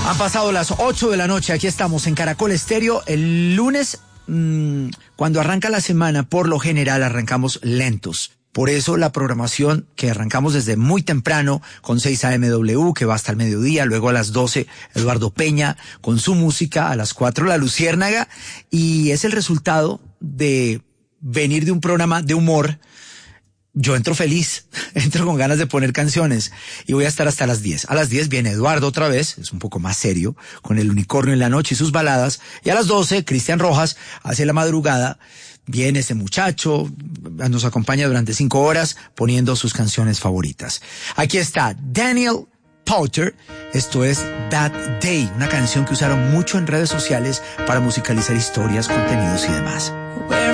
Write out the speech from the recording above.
Han pasado las 8 de la noche, aquí estamos en Caracol Estéreo. El lunes, cuando arranca la semana, por lo general arrancamos lentos. Por eso la programación que arrancamos desde muy temprano con 6 AMW, que va hasta el mediodía, luego a las 12 Eduardo Peña con su música, a las 4 La Luciérnaga, y es el resultado de venir de un programa de humor. Yo entro feliz, entro con ganas de poner canciones y voy a estar hasta las 10. A las 10 viene Eduardo otra vez, es un poco más serio, con El Unicornio en la Noche y sus baladas. Y a las 12, Cristian Rojas, hacia la madrugada, viene ese muchacho, nos acompaña durante 5 horas poniendo sus canciones favoritas. Aquí está Daniel Powter, esto es That Day, una canción que usaron mucho en redes sociales para musicalizar historias, contenidos y demás.